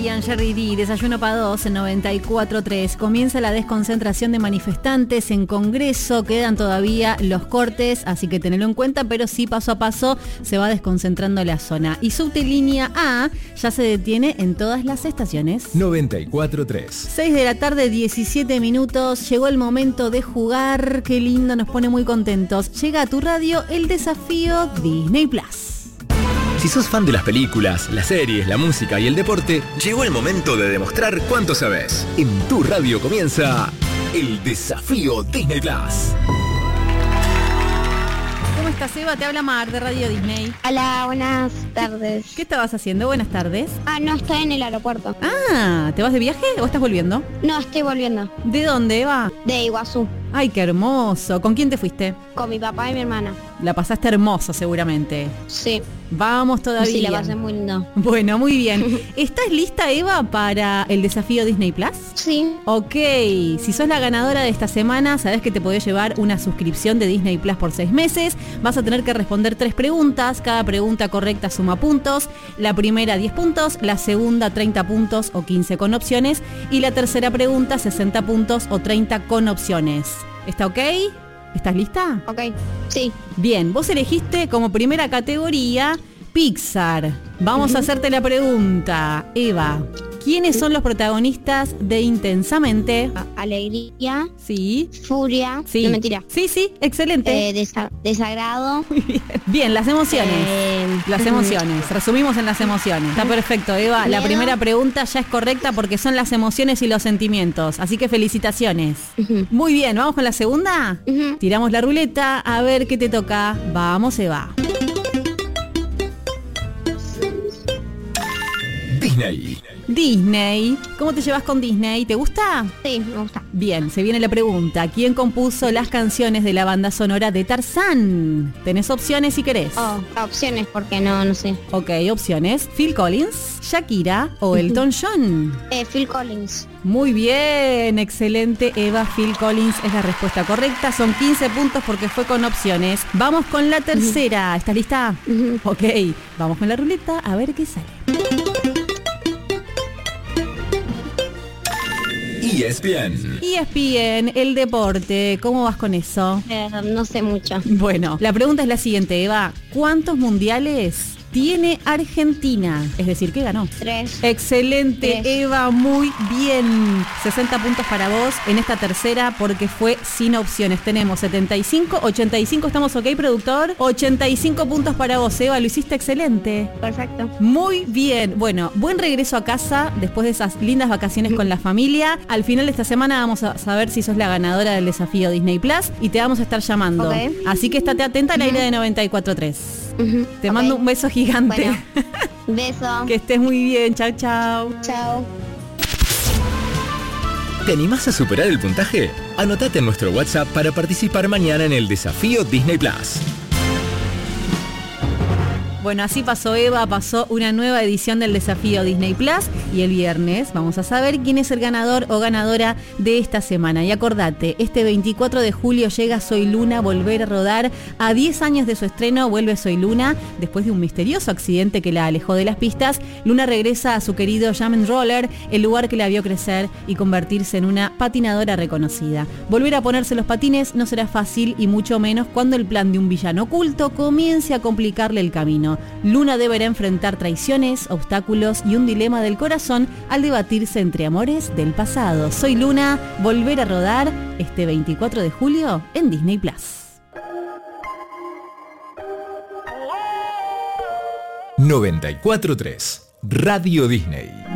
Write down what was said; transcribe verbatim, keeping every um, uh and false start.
Ryan, Jerry D, Desayuno para dos en noventa y cuatro tres. Comienza la desconcentración de manifestantes en Congreso. Quedan todavía los cortes, así que tenelo en cuenta, pero sí paso a paso se va desconcentrando la zona. Y subte línea A ya se detiene en todas las estaciones. noventa y cuatro tres. seis de la tarde, diecisiete minutos. Llegó el momento de jugar. Qué lindo, nos pone muy contentos. Llega a tu radio el desafío Disney Plus. Si sos fan de las películas, las series, la música y el deporte, llegó el momento de demostrar cuánto sabés. En tu radio comienza el desafío Disney Plus. ¿Cómo estás, Eva? Te habla Mar de Radio Disney. Hola, buenas tardes. ¿Qué estabas haciendo? Buenas tardes. Ah, no, estoy en el aeropuerto. Ah, ¿te vas de viaje o estás volviendo? No, estoy volviendo. ¿De dónde, Eva? De Iguazú. Ay, qué hermoso. ¿Con quién te fuiste? Con mi papá y mi hermana. La pasaste hermoso, seguramente. Sí. Vamos todavía. Sí, la pasé muy lindo. Bueno, muy bien. ¿Estás lista, Eva, para el desafío Disney Plus? Sí. Ok, si sos la ganadora de esta semana, sabés que te podés llevar una suscripción de Disney Plus por seis meses. Vas a tener que responder tres preguntas. Cada pregunta correcta suma puntos. La primera diez puntos, la segunda treinta puntos o quince con opciones. Y la tercera pregunta sesenta puntos o treinta con opciones. ¿Está ok? ¿Estás lista? Ok, sí. Bien, vos elegiste como primera categoría Pixar. Vamos uh-huh. a hacerte la pregunta, Eva. ¿Quiénes son los protagonistas de Intensamente? Alegría. Sí. Furia. Sí. No, mentira. Sí, sí, excelente. Eh, desa- desagrado. Bien. Bien, las emociones. Eh, las emociones. Resumimos en las emociones. Está perfecto, Eva. ¿Miedo? La primera pregunta ya es correcta porque son las emociones y los sentimientos. Así que felicitaciones. Uh-huh. Muy bien, ¿vamos con la segunda? Uh-huh. Tiramos la ruleta a ver qué te toca. Vamos, Eva. Disney. Disney. ¿Cómo te llevas con Disney? ¿Te gusta? Sí, me gusta. Bien, se viene la pregunta. ¿Quién compuso las canciones de la banda sonora de Tarzán? Tenés opciones si querés. Oh, opciones porque no, no sé. Ok, opciones. Phil Collins, Shakira o Elton John. Eh, Phil Collins. Muy bien, excelente, Eva. Phil Collins es la respuesta correcta. Son quince puntos porque fue con opciones. Vamos con la tercera. Uh-huh. ¿Estás lista? Uh-huh. Ok, vamos con la ruleta a ver qué sale. E S P N. E S P N, el deporte. ¿Cómo vas con eso? Eh, no sé mucho. Bueno, la pregunta es la siguiente, Eva. ¿Cuántos mundiales tiene Argentina? Es decir, ¿qué ganó? Tres. Excelente, Tres. Eva, muy bien. sesenta puntos para vos en esta tercera porque fue sin opciones. Tenemos setenta y cinco, ochenta y cinco, ¿estamos ok, productor? ochenta y cinco puntos para vos, Eva, lo hiciste excelente. Perfecto. Muy bien. Bueno, buen regreso a casa después de esas lindas vacaciones con la familia. Al final de esta semana vamos a saber si sos la ganadora del desafío Disney Plus y te vamos a estar llamando. Okay. Así que estate atenta al aire de noventa y cuatro tres. Uh-huh. Te okay. mando un beso gigante. Bueno, beso. Que estés muy bien. Chao, chao. Chao. ¿Te animás a superar el puntaje? Anotate en nuestro WhatsApp para participar mañana en el desafío Disney Plus. Bueno, así pasó Eva, pasó una nueva edición del desafío Disney Plus y el viernes vamos a saber quién es el ganador o ganadora de esta semana. Y acordate, este veinticuatro de julio llega Soy Luna, volver a rodar. A diez años de su estreno vuelve Soy Luna. Después de un misterioso accidente que la alejó de las pistas, Luna regresa a su querido Jam Roller, el lugar que la vio crecer y convertirse en una patinadora reconocida. Volver a ponerse los patines no será fácil y mucho menos cuando el plan de un villano oculto comience a complicarle el camino. Luna deberá enfrentar traiciones, obstáculos y un dilema del corazón al debatirse entre amores del pasado. Soy Luna, volver a rodar este veinticuatro de julio en Disney Plus. noventa y cuatro tres Radio Disney.